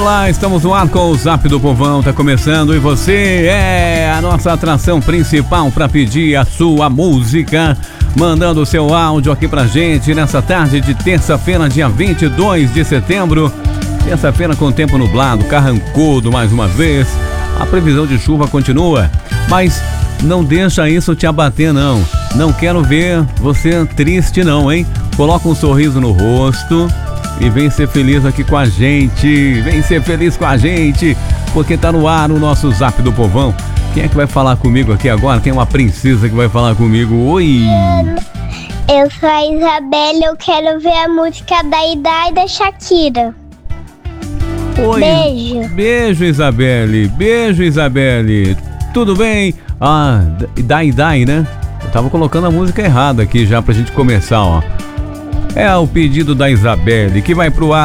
Olá, estamos no ar com o Zap do Povão, tá começando e você é a nossa atração principal para pedir a sua música, mandando o seu áudio aqui pra gente nessa tarde de terça-feira, dia 22 de setembro, terça-feira com tempo nublado, carrancudo mais uma vez, a previsão de chuva continua, mas não deixa isso te abater não quero ver você triste não, hein? Coloca um sorriso no rosto e vem ser feliz aqui com a gente, vem ser feliz com a gente, porque tá no ar o nosso Zap do Povão. Quem é que vai falar comigo aqui agora? Quem é uma princesa que vai falar comigo? Oi! Eu sou a Isabelle, eu quero ver a música da Idai e da Shakira. Oi! Beijo! Beijo, Isabelle! Beijo, Isabelle! Tudo bem? Ah, Idai, né? Eu tava colocando a música errada aqui já pra gente começar, ó. É o pedido da Isabelle, que vai pro ar